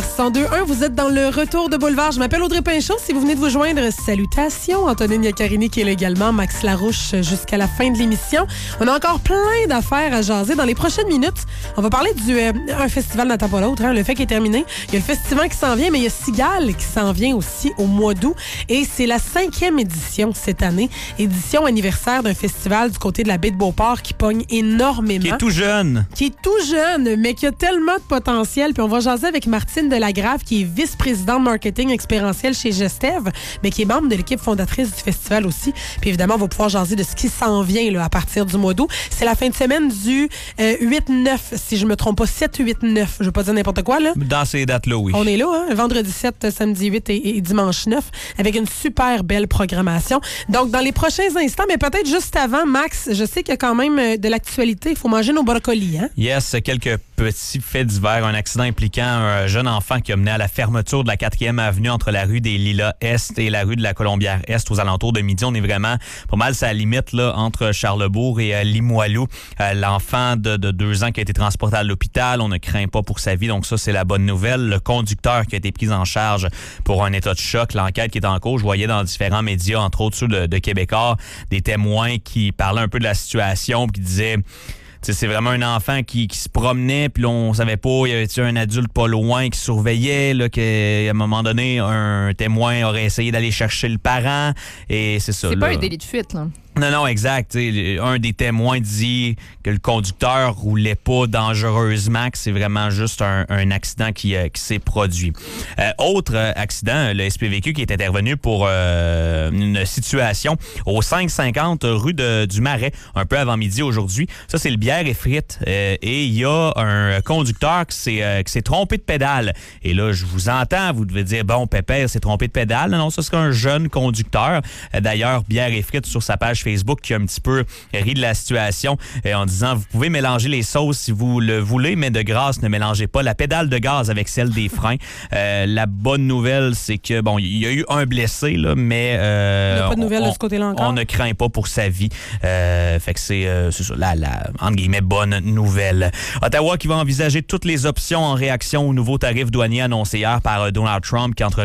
CIBL 102.1. Vous êtes dans le retour de Boulevard. Je m'appelle Audrey Pinchot. Si vous venez de vous joindre, salutations. Antonine Iaccarini qui est là également. Max Larouche jusqu'à la fin de l'émission. On a encore plein d'affaires à jaser. Dans les prochaines minutes, on va parler un festival n'attend pas l'autre. Le fait qui est terminé. Il y a le festival qui s'en vient, mais il y a Cigale qui s'en vient aussi au mois d'août. Et c'est la 5e édition cette année. Édition anniversaire d'un festival du côté de la baie de Beauport qui pogne énormément. Qui est tout jeune. Mais qui a tellement de potentiel. Puis on va jaser avec Martine Delagrave, qui est vice-présidente marketing expérientiel chez Gestev, mais qui est membre de l'équipe fondatrice du festival aussi. Puis évidemment, on va pouvoir jaser de ce qui s'en vient là, à partir du mois d'août. C'est la fin de semaine du 8-9, si je me trompe pas, 7-8-9. Je veux pas dire n'importe quoi, là. Dans ces dates-là, oui. On est là, hein? Vendredi 7, samedi 8 et dimanche 9, avec une super belle programmation. Donc, dans les prochains instants, mais peut-être juste avant, Max, je sais qu'il y a quand même de l'actualité. Il faut manger nos brocolis, hein? Yes, quelques petits faits divers. Un accident impliquant un jeune enfant qui a mené à la fermeture de la 4e avenue entre la rue des Lilas-Est et la rue de la Colombière-Est aux alentours de midi. On est vraiment pas mal à la limite là, entre Charlesbourg et Limoilou. L'enfant de 2 ans qui a été transporté à l'hôpital, on ne craint pas pour sa vie, donc ça, c'est la bonne nouvelle. Le conducteur qui a été pris en charge pour un état de choc. L'enquête qui est en cours, je voyais dans différents médias, entre autres ceux de Québécois, des témoins qui parlaient un peu de la situation puis qui disaient... T'sais, c'est vraiment un enfant qui se promenait, puis on savait pas, il y avait un adulte pas loin qui surveillait, là, qu'à un moment donné, un témoin aurait essayé d'aller chercher le parent, et c'est ça. C'est là. pas un délit de fuite, là. Non, exact. T'sais, un des témoins dit que le conducteur roulait pas dangereusement, que c'est vraiment juste un accident qui s'est produit. Autre accident, le SPVQ qui est intervenu pour une situation au 550 rue du Marais, un peu avant midi aujourd'hui. Ça, c'est le bière et frites. Et il y a un conducteur qui s'est trompé de pédale. Et là, je vous entends, vous devez dire, bon, Pépère s'est trompé de pédale. Non, ça, c'est un jeune conducteur. D'ailleurs, bière et frites sur sa page Facebook qui a un petit peu ri de la situation en disant, vous pouvez mélanger les sauces si vous le voulez, mais de grâce, ne mélangez pas la pédale de gaz avec celle des freins. La bonne nouvelle, c'est que, bon, il y a eu un blessé, là, mais... il n'y a pas de nouvelles de ce côté-là encore. On ne craint pas pour sa vie. Fait que c'est ça, la entre guillemets, bonne nouvelle. Ottawa qui va envisager toutes les options en réaction aux nouveaux tarifs douaniers annoncés hier par Donald Trump qui entre